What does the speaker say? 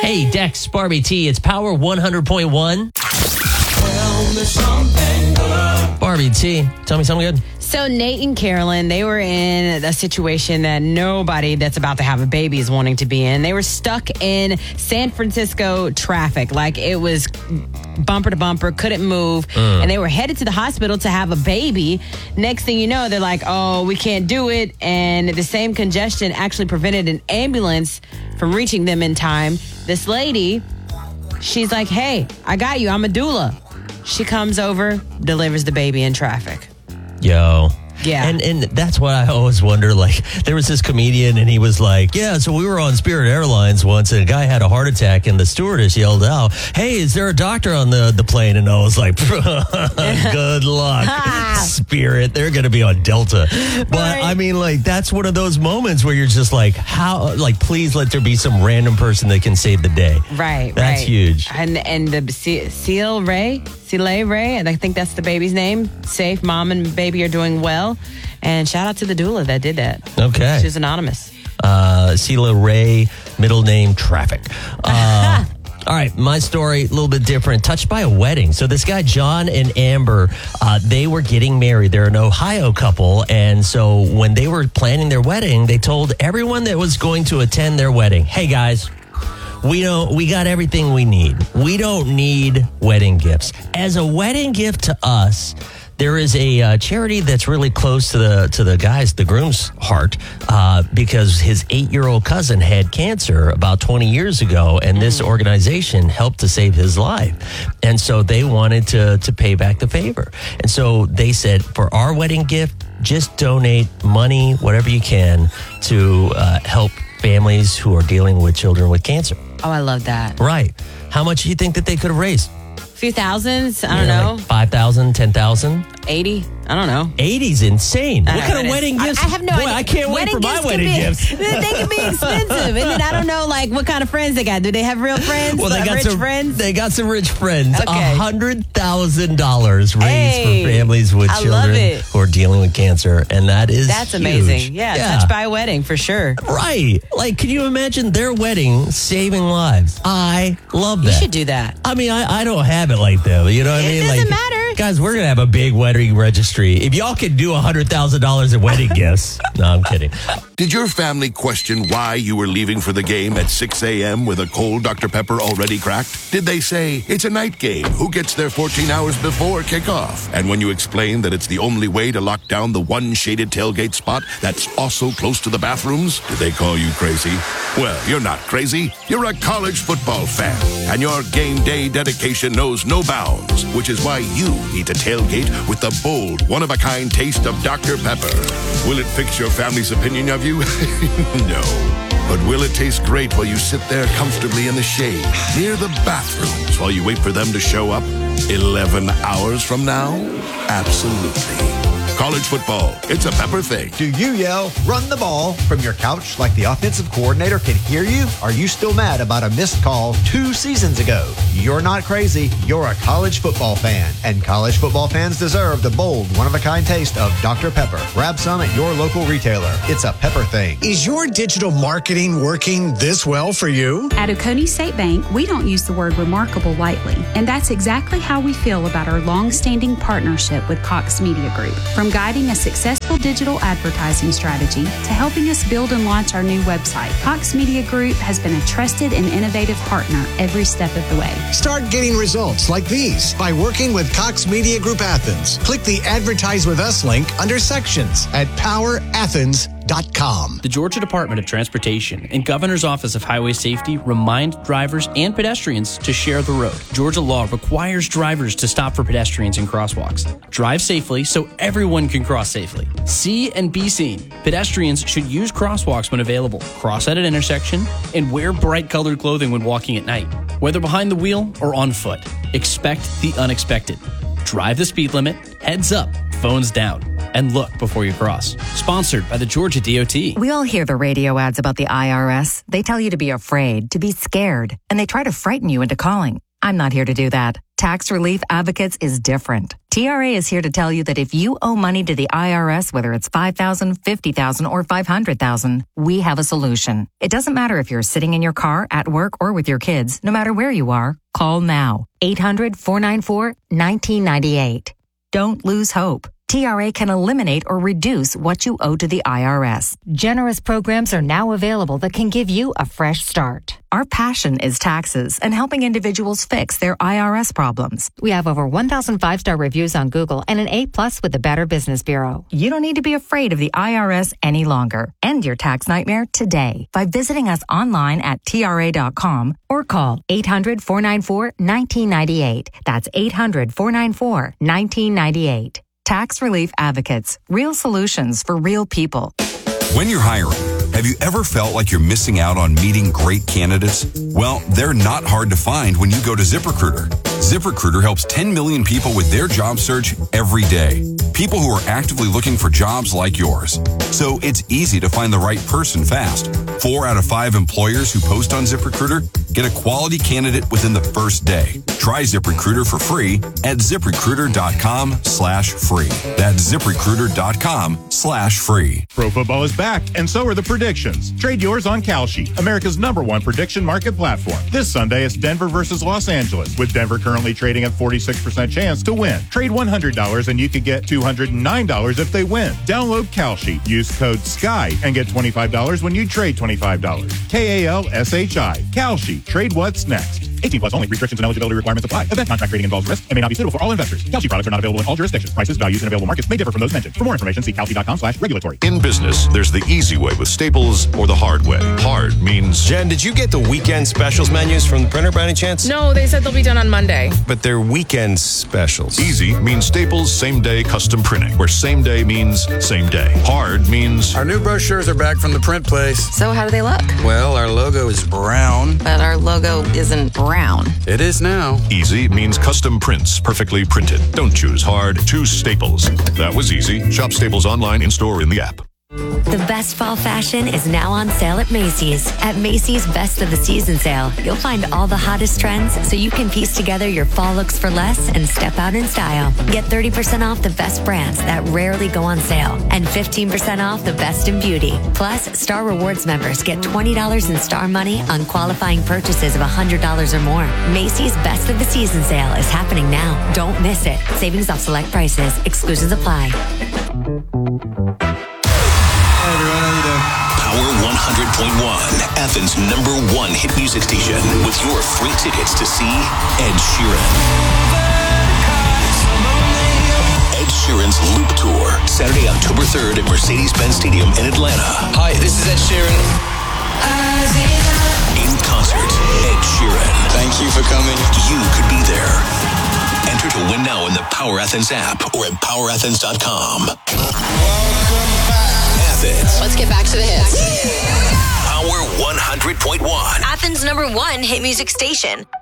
Hey, Dex, Barbie T, it's Power 100.1. Barbie T, tell me something good. So Nate and Carolyn, they were in a situation that nobody that's about to have a baby is wanting to be in. They were stuck in San Francisco traffic. Like, it was bumper to bumper, couldn't move. And they were headed to the hospital to have a baby. Next thing you know, they're like, oh, we can't do it. And the same congestion actually prevented an ambulance from reaching them in time. This lady, she's like, hey, I got you. I'm a doula. She comes over, delivers the baby in traffic. Yo. Yeah. And that's what I always wonder. Like, there was this comedian and he was like, yeah, so we were on Spirit Airlines once and a guy had a heart attack and the stewardess yelled out, hey, is there a doctor on the plane? And I was like, good luck, Spirit. They're going to be on Delta. But Right. I mean, like, that's one of those moments where you're just like, how, like, please let there be some random person that can save the day. Right, That's right. huge. And the Celie Ray, and I think that's the baby's name. Safe, mom and baby are doing well. And shout out to the doula that did that. Okay. She's anonymous. Celia Ray, middle name Traffic. All right, my story, a little bit different. Touched by a wedding. So this guy, John and Amber, they were getting married. They're an Ohio couple. And so when they were planning their wedding, they told everyone that was going to attend their wedding, hey, guys, we got everything we need. We don't need wedding gifts. As a wedding gift to us, there is a charity that's really close to the groom's heart, because his 8-year-old cousin had cancer about 20 years ago, and this organization helped to save his life. And so they wanted to pay back the favor. And so they said, for our wedding gift, just donate money, whatever you can, to help families who are dealing with children with cancer. Oh, I love that. Right. How much do you think that they could have raised? A few thousands? I don't know. Like 5,000, 10,000? 80? I don't know. 80's insane. What know, kind of it wedding is. gifts? I have no Boy, idea. I can't wait for my wedding gifts. They can be expensive. And then I don't know, like, what kind of friends they got. Do they have real friends? Well, they got rich some friends? They got some rich friends. Okay. $100,000 raised Hey, for families with I love children it. who are dealing with cancer, and That's huge. amazing. Yeah, touched by a wedding for sure. Right. Like, can you imagine their wedding saving lives? I love that. You should do that. I mean, I don't have it like them. You know what I It mean? doesn't like, matter. Guys, we're going to have a big wedding registry. If y'all can do $100,000 in wedding gifts. No, I'm kidding. Did your family question why you were leaving for the game at 6 a.m. with a cold Dr. Pepper already cracked? Did they say, it's a night game, who gets there 14 hours before kickoff? And when you explained that it's the only way to lock down the one shaded tailgate spot that's also close to the bathrooms, did they call you crazy? Well, you're not crazy. You're a college football fan. And your game day dedication knows no bounds, which is why you need to tailgate with the bold, one-of-a-kind taste of Dr. Pepper. Will it fix your family's opinion of you? No. But will it taste great while you sit there comfortably in the shade near the bathrooms while you wait for them to show up 11 hours from now? Absolutely. College football, it's a Pepper thing. Do you yell, run the ball, from your couch like the offensive coordinator can hear you? Are you still mad about a missed call 2 seasons ago? You're not crazy. You're a college football fan. And college football fans deserve the bold, one-of-a-kind taste of Dr. Pepper. Grab some at your local retailer. It's a Pepper thing. Is your digital marketing working this well for you? At Oconee State Bank, we don't use the word remarkable lightly, and that's exactly how we feel about our long-standing partnership with Cox Media Group. From guiding a successful digital advertising strategy to helping us build and launch our new website, Cox Media Group has been a trusted and innovative partner every step of the way. Start getting results like these by working with Cox Media Group Athens. Click the Advertise With Us link under Sections at powerathens.com. The Georgia Department of Transportation and Governor's Office of Highway Safety remind drivers and pedestrians to share the road. Georgia law requires drivers to stop for pedestrians in crosswalks. Drive safely so everyone can cross safely. See and be seen. Pedestrians should use crosswalks when available, cross at an intersection, and wear bright colored clothing when walking at night. Whether behind the wheel or on foot, expect the unexpected. Drive the speed limit, heads up, phones down, and look before you cross. Sponsored by the Georgia DOT. We all hear the radio ads about the IRS. They tell you to be afraid, to be scared, and they try to frighten you into calling. I'm not here to do that. Tax Relief Advocates is different. TRA is here to tell you that if you owe money to the IRS, whether it's $5,000, $50,000, or $500,000, we have a solution. It doesn't matter if you're sitting in your car, at work, or with your kids. No matter where you are, call now. 800-494-1998. Don't lose hope. TRA can eliminate or reduce what you owe to the IRS. Generous programs are now available that can give you a fresh start. Our passion is taxes and helping individuals fix their IRS problems. We have over 1,000 5-star reviews on Google and an A+ with the Better Business Bureau. You don't need to be afraid of the IRS any longer. End your tax nightmare today by visiting us online at TRA.com or call 800-494-1998. That's 800-494-1998. Tax Relief Advocates. Real solutions for real people. When you're hiring, have you ever felt like you're missing out on meeting great candidates? Well, they're not hard to find when you go to ZipRecruiter. ZipRecruiter helps 10 million people with their job search every day. People who are actively looking for jobs like yours. So it's easy to find the right person fast. 4 out of 5 employers who post on ZipRecruiter get a quality candidate within the first day. Try ZipRecruiter for free at ZipRecruiter.com/free. That's ZipRecruiter.com/free. Pro football is back, and so are the predictions. Trade yours on Kalshi, America's #1 prediction market platform. This Sunday, it's Denver versus Los Angeles, with Denver currently trading at 46% chance to win. Trade $100 and you could get $209 if they win. Download Kalshi, use code SKY, and get $25 when you trade $25. KALSHI. Kalshi. Trade what's next. 18 plus only. Restrictions and eligibility requirements apply. Event contract trading involves risk and may not be suitable for all investors. Kalshi products are not available in all jurisdictions. Prices, values, and available markets may differ from those mentioned. For more information, see kalshi.com/regulatory. In business, there's the easy way with Staples or the hard way. Hard means... Jen, did you get the weekend specials menus from the printer by any chance? No, they said they'll be done on Monday. But they're weekend specials. Easy means Staples same-day custom printing, where same day means same day. Hard means... Our new brochures are back from the print place. So how do they look? Well, our logo is brown. But our logo isn't brown. It is now. Easy means custom prints, perfectly printed. Don't choose hard, choose Staples. That was easy. Shop Staples online, in-store, in the app. The best fall fashion is now on sale at Macy's. At Macy's Best of the Season sale, you'll find all the hottest trends so you can piece together your fall looks for less and step out in style. Get 30% off the best brands that rarely go on sale and 15% off the best in beauty. Plus, Star Rewards members get $20 in Star money on qualifying purchases of $100 or more. Macy's Best of the Season sale is happening now. Don't miss it. Savings off select prices. Exclusions apply. Power 100.1, Athens' #1 hit music station, with your free tickets to see Ed Sheeran. Ed Sheeran's Loop Tour, Saturday, October 3rd at Mercedes-Benz Stadium in Atlanta. Hi, this is Ed Sheeran. In concert, Ed Sheeran. Thank you for coming. You could be there. Enter to win now in the Power Athens app or at powerathens.com. Let's get back to the hits. Power 100.1. Athens' #1 hit music station.